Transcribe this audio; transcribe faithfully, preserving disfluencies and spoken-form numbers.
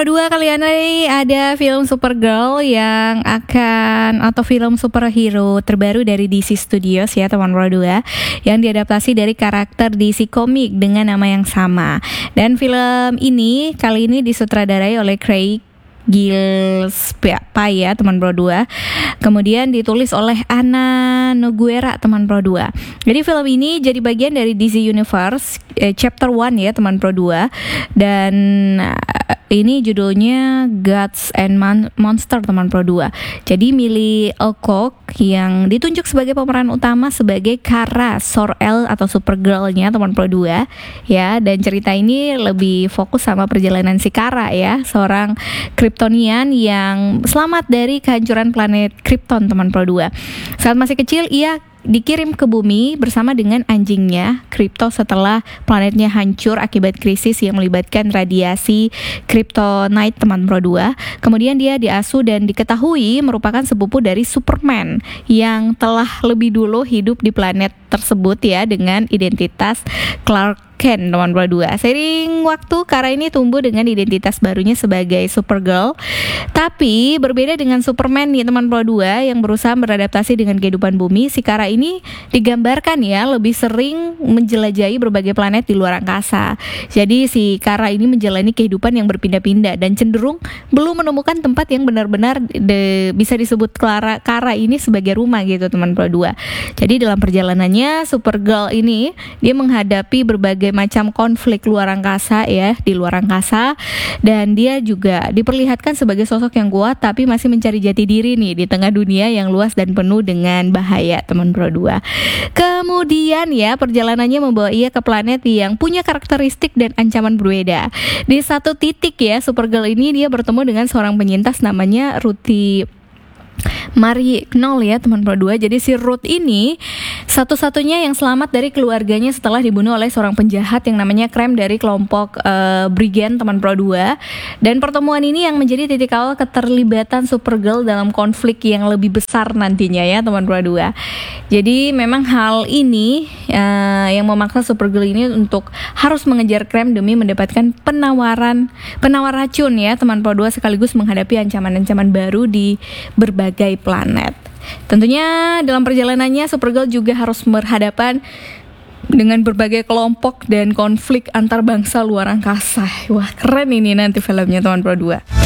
Kedua kalian ini ada film Supergirl yang akan atau film superhero terbaru dari D C Studios ya teman Pro dua yang diadaptasi dari karakter D C Comic dengan nama yang sama. Dan film ini kali ini disutradarai oleh Craig Gillespie ya teman Pro dua. Kemudian ditulis oleh Ana Noguera teman Pro dua. Jadi film ini jadi bagian dari D C Universe eh, Chapter one ya teman Pro dua. Dan ini judulnya Gods and Man- Monster teman Pro dua. Jadi Millie Alcock yang ditunjuk sebagai pemeran utama sebagai Kara Zor-El atau Supergirl-nya teman Pro dua ya. Dan cerita ini lebih fokus sama perjalanan si Kara ya, seorang Kryptonian yang selamat dari kehancuran planet Krypton teman Pro dua. Saat masih kecil ia dikirim ke bumi bersama dengan anjingnya Krypto setelah planetnya hancur akibat krisis yang melibatkan radiasi Kryptonite teman Pro dua. Kemudian dia diasuh dan diketahui merupakan sepupu dari Superman yang telah lebih dulu hidup di planet tersebut ya dengan identitas Clark Kent teman Pro dua. Seiring waktu Kara ini tumbuh dengan identitas barunya sebagai Supergirl. Tapi berbeda dengan Superman nih teman Pro dua yang berusaha beradaptasi dengan kehidupan bumi, si Kara ini digambarkan ya lebih sering menjelajahi berbagai planet di luar angkasa. Jadi si Kara ini menjalani kehidupan yang berpindah-pindah dan cenderung belum menemukan tempat yang benar-benar de, bisa disebut Kara, Kara ini sebagai rumah gitu teman Pro dua. Jadi dalam perjalanannya Supergirl ini dia menghadapi berbagai macam konflik luar angkasa ya, di luar angkasa, dan dia juga diperlihatkan sebagai sosok yang kuat tapi masih mencari jati diri nih di tengah dunia yang luas dan penuh dengan bahaya teman Pro dua. Kemudian ya perjalanannya membawa ia ke planet yang punya karakteristik dan ancaman berbeda. Di satu titik ya Supergirl ini dia bertemu dengan seorang penyintas namanya Ruthie Marie Knoll ya teman Pro dua. Jadi si Ruth ini satu-satunya yang selamat dari keluarganya setelah dibunuh oleh seorang penjahat yang namanya Krem dari kelompok uh, Brigand teman Pro dua. Dan pertemuan ini yang menjadi titik awal keterlibatan Supergirl dalam konflik yang lebih besar nantinya ya teman Pro dua. Jadi memang hal ini uh, yang memaksa Supergirl ini untuk harus mengejar Krem demi mendapatkan penawaran penawar racun ya teman Pro dua, sekaligus menghadapi ancaman-ancaman baru di berbagai planet. Tentunya dalam perjalanannya Supergirl juga harus berhadapan dengan berbagai kelompok dan konflik antar bangsa luar angkasa. Wah keren ini nanti filmnya teman Pro dua.